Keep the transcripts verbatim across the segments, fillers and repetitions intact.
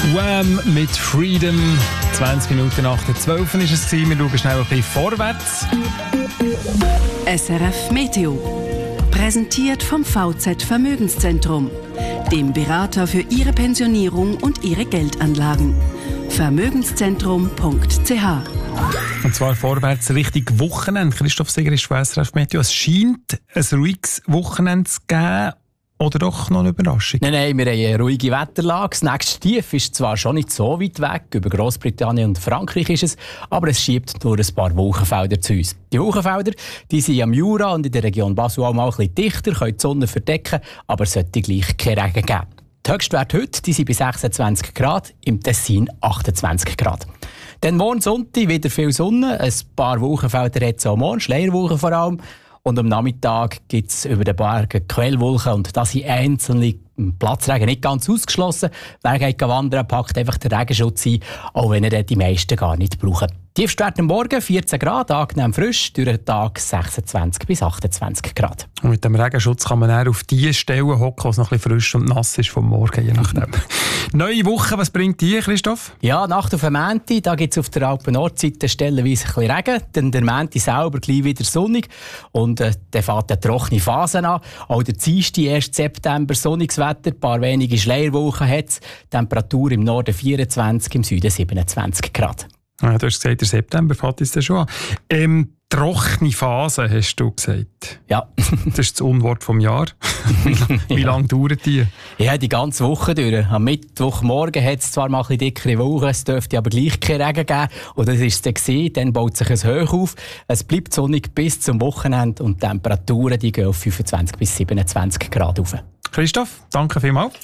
Wham mit Freedom. zwanzig Minuten nach der zwölf war es. Wir schauen schnell ein bisschen vorwärts. S R F Meteo. Präsentiert vom V Z Vermögenszentrum, dem Berater für Ihre Pensionierung und Ihre Geldanlagen. Vermögenszentrum punkt c h. Und zwar vorwärts Richtung Wochenende. Christoph Seger ist von S R F Meteo. Es scheint ein ruhiges Wochenende zu geben. Oder doch noch eine Überraschung? Nein, nein, wir haben eine ruhige Wetterlage. Das nächste Tief ist zwar schon nicht so weit weg, über Grossbritannien und Frankreich ist es, aber es schiebt nur ein paar Wolkenfelder zu uns. Die Wolkenfelder die sind am Jura und in der Region Basel auch mal ein bisschen dichter, können die Sonne verdecken, aber es sollte gleich keinen Regen geben. Die Höchstwerte heute die sind bei sechsundzwanzig Grad, im Tessin achtundzwanzig Grad. Dann morgen Sonntag wieder viel Sonne, ein paar Wolkenfelder hat es auch morgen, Schleierwolken vor allem. Und am Nachmittag gibt es über den Bergen Quellwolken und da sind einzelne Platzregen nicht ganz ausgeschlossen. Wer geht wandern, packt einfach den Regenschutz ein, auch wenn er die meisten gar nicht brauchen. Tiefstwert am Morgen vierzehn Grad, angenehm frisch, durch den Tag sechsundzwanzig bis achtundzwanzig Grad. Und mit dem Regenschutz kann man eher auf die Stellen hocken, wo es noch ein bisschen frisch und nass ist vom Morgen, je nachdem. Neue Woche, was bringt die, Christoph? Ja, Nacht auf den Montag, da gibt es auf der Alpen-Nordseite stellenweise ein bisschen Regen, dann der Montag selber gleich wieder sonnig und äh, dann fängt eine trockene Phase an. Auch der Dienstag, ersten September, sonniges Wetter, ein paar wenige Schleierwolken hat es, Temperatur im Norden vierundzwanzig, im Süden siebenundzwanzig Grad. Ja, du hast gesagt, der September fängt es dann schon an. Ähm, trockene Phase, hast du gesagt. Ja. Das ist das Unwort vom Jahr. Wie ja. lange dauert die? Ja, die ganze Woche durch. Am Mittwochmorgen hat es zwar mal ein bisschen dickere Wolken, es dürfte aber gleich keinen Regen geben. Und das war es dann gewesen. Dann baut sich ein Hoch auf. Es bleibt sonnig bis zum Wochenende und die Temperaturen die gehen auf fünfundzwanzig bis siebenundzwanzig Grad rauf. Christoph, danke vielmals.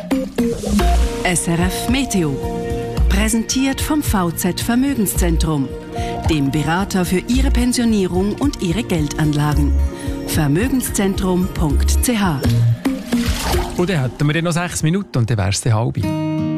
S R F Meteo. Präsentiert vom V Z Vermögenszentrum, dem Berater für Ihre Pensionierung und Ihre Geldanlagen. Vermögenszentrum punkt c h. Und dann hätten wir noch sechs Minuten und dann wäre es die halbe.